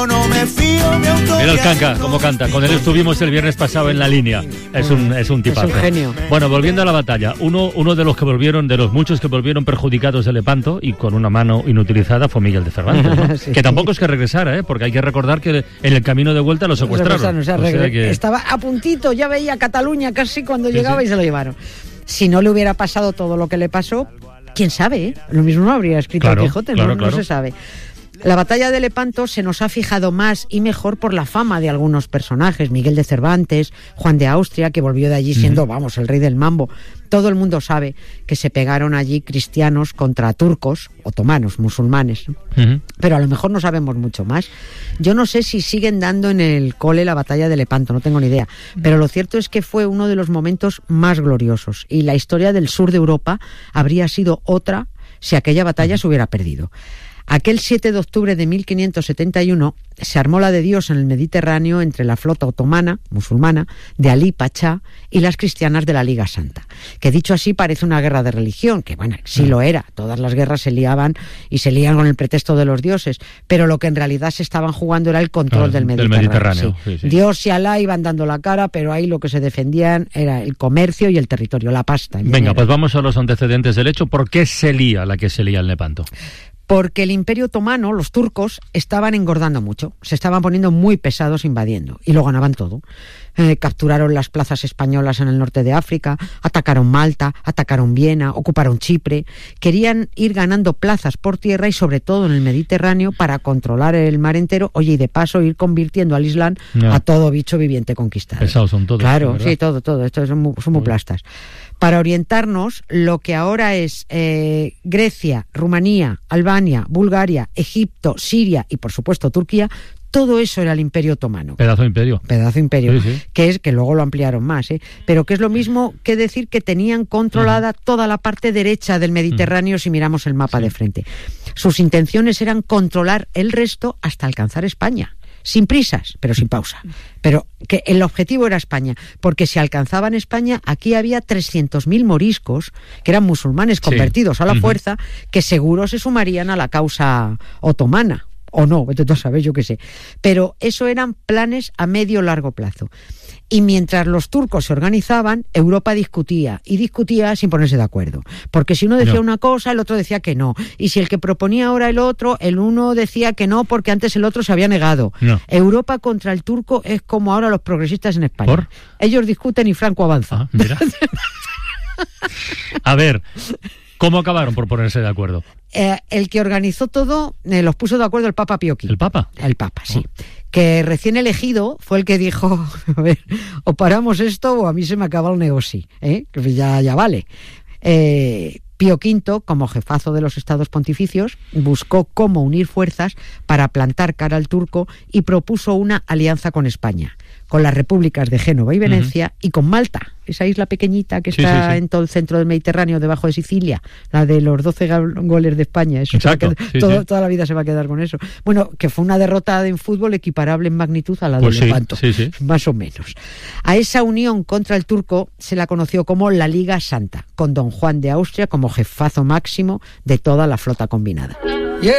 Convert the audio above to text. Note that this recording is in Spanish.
No me fío, mira el Canca, cómo canta. Con él estuvimos el viernes pasado en la línea. Es un tipazo. Es un genio. Bueno, volviendo a la batalla, uno de los que volvieron, de los muchos que volvieron perjudicados de Lepanto y con una mano inutilizada fue Miguel de Cervantes, ¿no? Sí. Que tampoco es que regresara, porque hay que recordar que en el camino de vuelta lo secuestraron. Estaba a puntito, ya veía Cataluña casi cuando llegaba y se lo llevaron. Si no le hubiera pasado todo lo que le pasó, quién sabe, Lo mismo no habría escrito el Quijote, no se sabe. La batalla de Lepanto se nos ha fijado más y mejor por la fama de algunos personajes, Miguel de Cervantes, Juan de Austria, que volvió de allí siendo, el rey del mambo. Todo el mundo sabe que se pegaron allí cristianos contra turcos, otomanos, musulmanes. Pero a lo mejor no sabemos mucho más. Yo no sé si siguen dando en el cole la batalla de Lepanto, no tengo ni idea. Pero lo cierto es que fue uno de los momentos más gloriosos y la historia del sur de Europa habría sido otra si aquella batalla se hubiera perdido. Aquel 7 de octubre de 1571 se armó la de Dios en el Mediterráneo entre la flota otomana, musulmana, de Alí Pachá y las cristianas de la Liga Santa. Que dicho así parece una guerra de religión, que sí lo era. Todas las guerras se liaban y se lían con el pretexto de los dioses, pero lo que en realidad se estaban jugando era el control del Mediterráneo. Sí. Dios y Alá iban dando la cara, pero ahí lo que se defendían era el comercio y el territorio, la pasta. Venga, pues vamos a los antecedentes del hecho. ¿Por qué se lía la que se lía en Lepanto? Porque el Imperio Otomano, los turcos, estaban engordando mucho, se estaban poniendo muy pesados invadiendo y lo ganaban todo. Capturaron las plazas españolas en el norte de África, atacaron Malta, atacaron Viena, ocuparon Chipre. Querían ir ganando plazas por tierra y sobre todo en el Mediterráneo para controlar el mar entero, y de paso ir convirtiendo al Islam a todo bicho viviente conquistado. Pesados son todos. Claro, sí, todo. Estos son muy plastas. Para orientarnos, lo que ahora es Grecia, Rumanía, Albania, Bulgaria, Egipto, Siria y por supuesto Turquía, todo eso era el Imperio Otomano. Pedazo de imperio. Sí. Que luego lo ampliaron más, pero que es lo mismo que decir que tenían controlada toda la parte derecha del Mediterráneo si miramos el mapa de frente. Sus intenciones eran controlar el resto hasta alcanzar España. Sin prisas, pero sin pausa. Pero que el objetivo era España, porque si alcanzaban España, aquí había 300.000 moriscos, que eran musulmanes convertidos a la fuerza, que seguro se sumarían a la causa otomana. O no, vete tú a saber, yo qué sé. Pero eso eran planes a medio largo plazo. Y mientras los turcos se organizaban, Europa discutía sin ponerse de acuerdo. Porque si uno decía una cosa, el otro decía que no. Y si el que proponía ahora el otro, el uno decía que no porque antes el otro se había negado. Europa contra el turco es como ahora los progresistas en España. ¿Por? Ellos discuten y Franco avanza. Mira. A ver, ¿cómo acabaron por ponerse de acuerdo? El que organizó todo, los puso de acuerdo el Papa Pío V. ¿El Papa? El Papa, sí. Que recién elegido fue el que dijo, a ver, o paramos esto o a mí se me acaba el negocio, que ya vale. Pío V, como jefazo de los estados pontificios, buscó cómo unir fuerzas para plantar cara al turco y propuso una alianza con España, con las repúblicas de Génova y Venecia y con Malta, esa isla pequeñita que está en todo el centro del Mediterráneo, debajo de Sicilia, la de los 12 goles de España. Eso exacto, toda la vida se va a quedar con eso. Bueno, que fue una derrota en fútbol equiparable en magnitud a la de Lepanto, más o menos. A esa unión contra el turco se la conoció como la Liga Santa, con don Juan de Austria como jefazo máximo de toda la flota combinada.